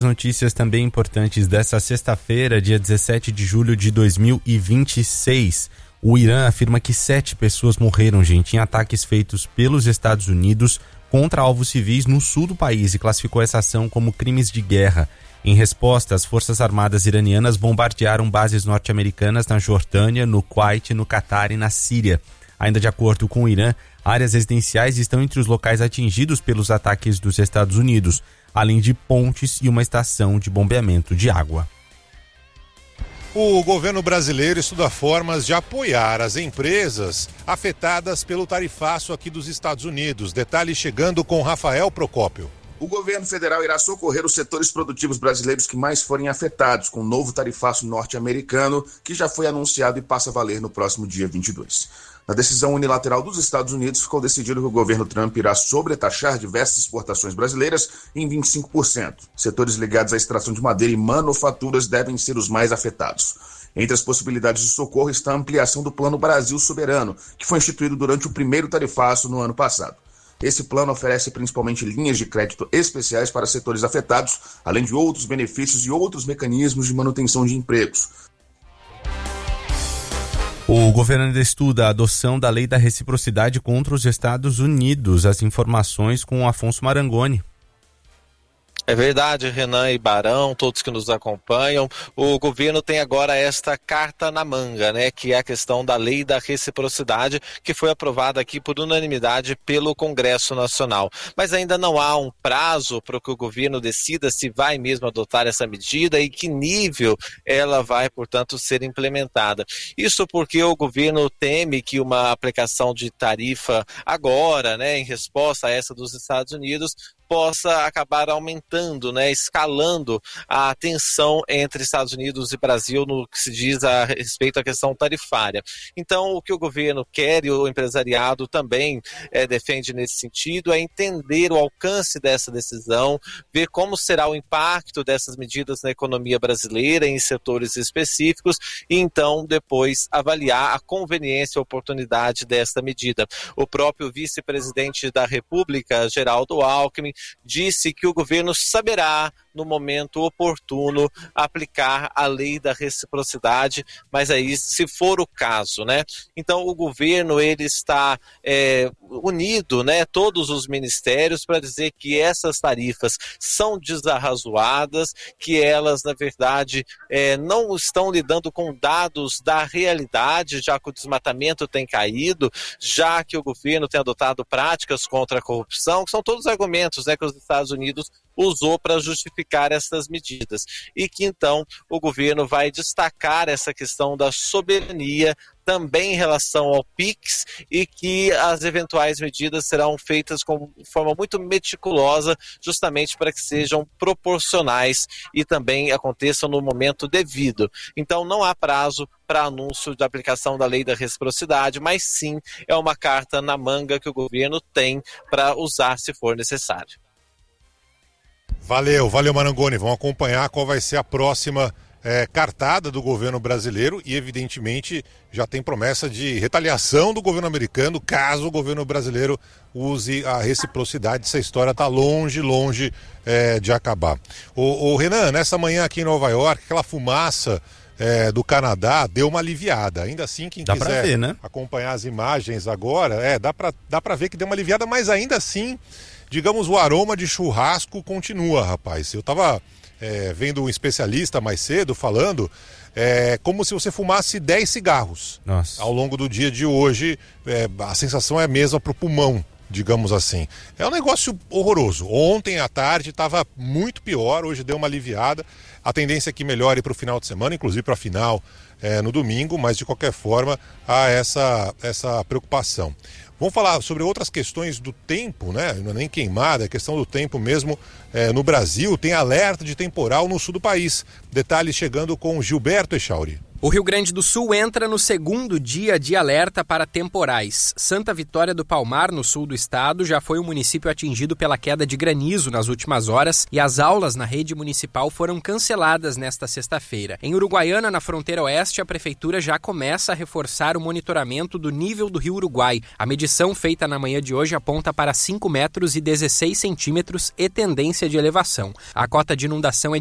Notícias também importantes dessa sexta-feira, dia 17 de julho de 2026. O Irã afirma que 7 pessoas morreram, gente, em ataques feitos pelos Estados Unidos contra alvos civis no sul do país e classificou essa ação como crimes de guerra. Em resposta, as forças armadas iranianas bombardearam bases norte-americanas na Jordânia, no Kuwait, no Catar e na Síria. Ainda de acordo com o Irã, áreas residenciais estão entre os locais atingidos pelos ataques dos Estados Unidos, além de pontes e uma estação de bombeamento de água. O governo brasileiro estuda formas de apoiar as empresas afetadas pelo tarifaço aqui dos Estados Unidos. Detalhe chegando com Rafael Procópio. O governo federal irá socorrer os setores produtivos brasileiros que mais forem afetados com o novo tarifaço norte-americano, que já foi anunciado e passa a valer no próximo dia 22. Na decisão unilateral dos Estados Unidos, ficou decidido que o governo Trump irá sobretaxar diversas exportações brasileiras em 25%. Setores ligados à extração de madeira e manufaturas devem ser os mais afetados. Entre as possibilidades de socorro está a ampliação do Plano Brasil Soberano, que foi instituído durante o primeiro tarifaço no ano passado. Esse plano oferece principalmente linhas de crédito especiais para setores afetados, além de outros benefícios e outros mecanismos de manutenção de empregos. O governo ainda estuda a adoção da lei da reciprocidade contra os Estados Unidos. As informações com Afonso Marangoni. É verdade, Renan e Barão, todos que nos acompanham. O governo tem agora esta carta na manga, né, que é a questão da lei da reciprocidade, que foi aprovada aqui por unanimidade pelo Congresso Nacional. Mas ainda não há um prazo para que o governo decida se vai mesmo adotar essa medida e que nível ela vai, portanto, ser implementada. Isso porque o governo teme que uma aplicação de tarifa agora, né, em resposta a essa dos Estados Unidos, possa acabar aumentando, né, escalando a tensão entre Estados Unidos e Brasil no que se diz a respeito à questão tarifária. Então, o que o governo quer e o empresariado também defende nesse sentido é entender o alcance dessa decisão, ver como será o impacto dessas medidas na economia brasileira em setores específicos e então depois avaliar a conveniência e oportunidade desta medida. O próprio vice-presidente da República, Geraldo Alckmin, disse que o governo saberá, no momento oportuno, aplicar a lei da reciprocidade, mas aí, se for o caso, né? Então, o governo, ele está unido, né, todos os ministérios, para dizer que essas tarifas são desarrazoadas, que elas, na verdade, não estão lidando com dados da realidade, já que o desmatamento tem caído, já que o governo tem adotado práticas contra a corrupção, que são todos argumentos, né, que os Estados Unidos usou para justificar essas medidas. E que então o governo vai destacar essa questão da soberania também em relação ao PIX e que as eventuais medidas serão feitas de forma muito meticulosa, justamente para que sejam proporcionais e também aconteçam no momento devido. Então não há prazo para anúncio da aplicação da lei da reciprocidade, mas sim é uma carta na manga que o governo tem para usar se for necessário. Valeu Marangoni, vamos acompanhar qual vai ser a próxima cartada do governo brasileiro e evidentemente já tem promessa de retaliação do governo americano caso o governo brasileiro use a reciprocidade. Essa história está longe de acabar. O Renan, nessa manhã aqui em Nova York, aquela fumaça do Canadá deu uma aliviada. Ainda assim, quem dá quiser ver, né? acompanhar as imagens agora, dá pra ver que deu uma aliviada, mas ainda assim, digamos, o aroma de churrasco continua, rapaz. Eu tava vendo um especialista mais cedo falando como se você fumasse 10 cigarros. Nossa. Ao longo do dia de hoje. A sensação é a mesma pro pulmão, digamos assim. É um negócio horroroso. Ontem à tarde estava muito pior, hoje deu uma aliviada. A tendência é que melhore para o final de semana, inclusive para a final no domingo, mas de qualquer forma há essa preocupação. Vamos falar sobre outras questões do tempo, né? Não é nem queimada, é questão do tempo mesmo. No Brasil tem alerta de temporal no sul do país. Detalhes chegando com Gilberto Echauri. O Rio Grande do Sul entra no segundo dia de alerta para temporais. Santa Vitória do Palmar, no sul do estado, já foi um município atingido pela queda de granizo nas últimas horas e as aulas na rede municipal foram canceladas nesta sexta-feira. Em Uruguaiana, na fronteira oeste, a prefeitura já começa a reforçar o monitoramento do nível do Rio Uruguai. A medição feita na manhã de hoje aponta para 5 metros e 16 centímetros e tendência de elevação. A cota de inundação é